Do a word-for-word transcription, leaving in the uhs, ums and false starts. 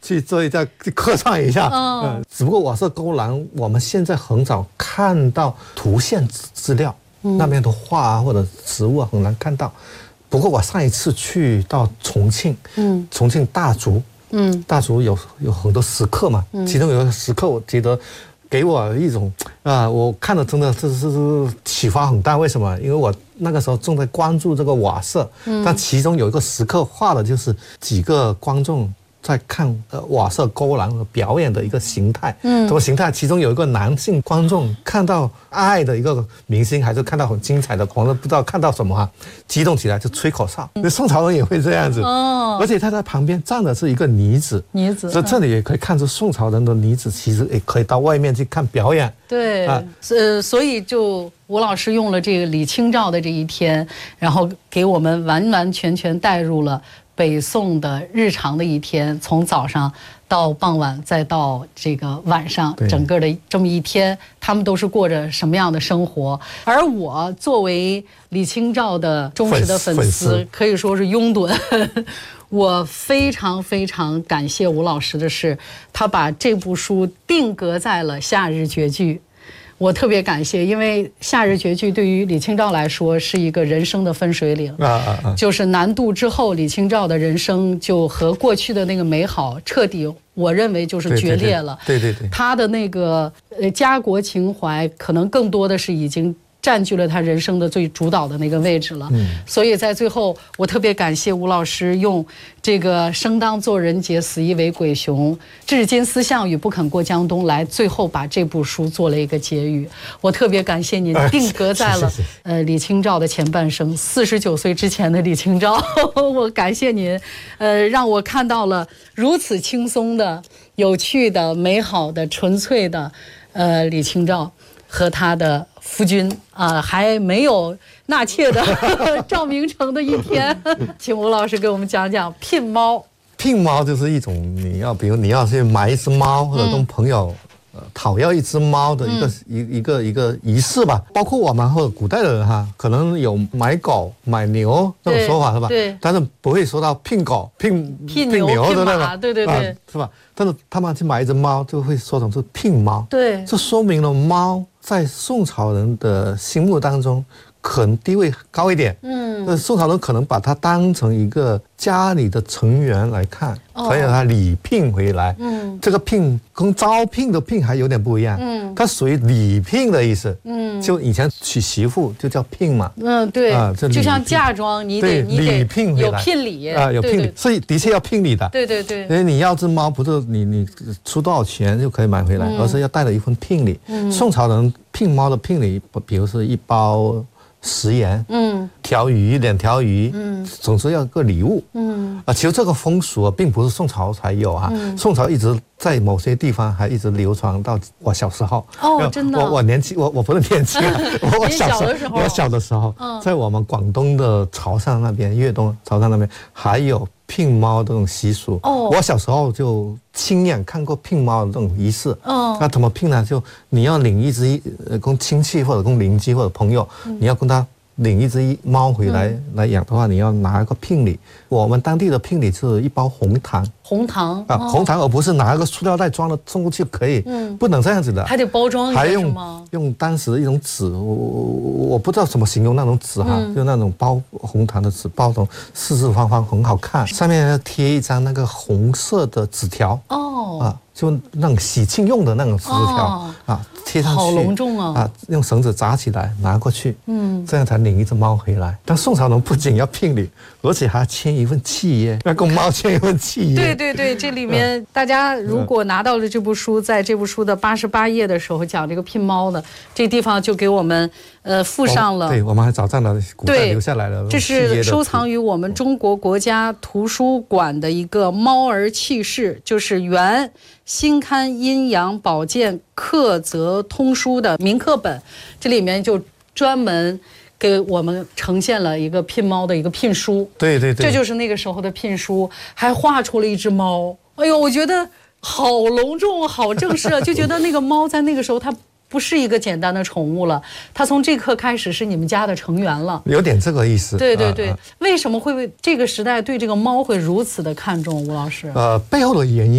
去做一下客串一下。嗯、呃，只不过瓦舍勾栏我们现在很少看到图线资料，嗯、那边的画啊或者植物啊很难看到。不过我上一次去到重庆，嗯，重庆大竹，嗯，大竹有有很多石刻嘛，嗯、其中有一个石刻我记得给我一种啊、呃，我看了真的是是是启发很大。为什么？因为我那个时候正在关注这个瓦舍，嗯，但其中有一个石刻画的就是几个观众在看呃瓦舍勾栏和表演的一个形态，嗯，什么形态？其中有一个男性观众看到爱的一个明星，还是看到很精彩的，可能不知道看到什么哈，激动起来就吹口哨。嗯、宋朝人也会这样子，哦，而且他在旁边站的是一个女子，女子，所以这里也可以看出宋朝人的女子其实也可以到外面去看表演。 对，啊、呃，所以就吴老师用了这个李清照的这一天，然后给我们完完全全带入了北宋的日常的一天，从早上到傍晚，再到这个晚上，整个的这么一天，他们都是过着什么样的生活？而我作为李清照的忠实的粉丝，粉丝可以说是拥趸。我非常非常感谢吴老师的是，他把这部书定格在了《夏日绝句》。我特别感谢，因为《夏日绝句》对于李清照来说是一个人生的分水岭，啊啊啊就是南渡之后，李清照的人生就和过去的那个美好彻底，我认为就是决裂了。 对对 对, 对, 对， 他的那个呃家国情怀，可能更多的是已经占据了他人生的最主导的那个位置了。嗯，所以在最后，我特别感谢吴老师用这个生当作人杰，死亦为鬼雄，至今思项羽，不肯过江东来，最后把这部书做了一个结语。我特别感谢您定格在了、呃、呃李清照的前半生，四十九岁之前的李清照。我感谢您，呃，让我看到了如此轻松的、有趣的、美好的、纯粹的，呃，李清照和他的夫君啊、呃，还没有纳妾的赵明诚的一天。请吴老师给我们讲讲聘猫。 聘猫就是一种你要，比如你要去买一只猫，或者跟朋友、嗯、呃讨要一只猫的一个、嗯、一一个一个仪式吧。包括我们或者古代的人哈，可能有买狗、买牛这种说法是吧？ 对。 但是不会说到聘狗、聘聘牛、聘牛的那个，对对对、啊， 是吧？但是他们去买一只猫，就会说成是聘猫。 对。 这说明了猫在宋朝人的心目当中可能地位高一点，嗯，那宋朝人可能把它当成一个家里的成员来看，所以他礼聘回来，嗯，这个聘跟招聘的聘还有点不一样，嗯，它属于礼聘的意思，嗯，就以前娶媳妇就叫聘嘛， 嗯，对，啊，就像嫁妆，你得你得礼聘有聘礼啊，有聘礼，所以的确要聘礼的， 对对对， 因为你要只猫不是你你出多少钱就可以买回来，嗯、而是要带了一份聘礼。嗯，宋朝人聘猫的聘礼，比如是一包食盐，嗯，条鱼两条鱼，嗯，总之要个礼物，嗯啊，其实这个风俗啊，并不是宋朝才有啊，嗯、宋朝一直在某些地方还一直流传到我小时候。 哦，真的， 我我年轻，我我不是年轻啊，我小的时候， 我小的时候，嗯、在我们广东的潮汕那边，粤东潮汕那边还有聘猫这种习俗。哦，我小时候就亲眼看过聘猫的这种仪式。哦，那怎么聘呢？就你要领一只呃，跟亲戚或者跟邻居或者朋友，嗯、你要跟他领一只猫回来、嗯、来养的话，你要拿一个聘礼。我们当地的聘礼是一包红糖。 红糖啊，哦、红糖，而不是拿一个塑料袋装了送过去可以，嗯，不能这样子的， 还得包装一下， 还用用当时的一种纸，我我不知道怎么形容那种纸哈，嗯、就那种包红糖的纸，包成四四方方，很好看，上面要贴一张那个红色的纸条，哦，啊，就那种喜庆用的那种纸条、哦、啊，贴上去， 好隆重啊， 啊，用绳子扎起来拿过去，嗯，这样才领一只猫回来。但宋朝人不仅要聘礼，而且还签一份契约，要跟猫签一份契约。 对。对对，这里面大家如果拿到了这部书，在这部书的八十八页的时候讲这个聘猫的这地方，就给我们呃附上了。 对，我们还找到了古代留下来的。 这是收藏于我们中国国家图书馆的一个猫儿契事，就是原新刊阴阳保健课则通书的铭刻本，这里面就专门给我们呈现了一个聘猫的一个聘书。 对对对， 这就是那个时候的聘书，还画出了一只猫。哎呦，我觉得好隆重，好正式啊！就觉得那个猫在那个时候它不是一个简单的宠物了，它从这刻开始是你们家的成员了， 有点这个意思。 对对对，啊、为什么会这个时代对这个猫会如此的看重？吴老师， 呃，背后的原因。